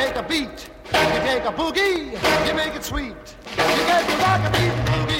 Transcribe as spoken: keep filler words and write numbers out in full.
take a beat, you take a boogie, you make it sweet. You get to rock a beat,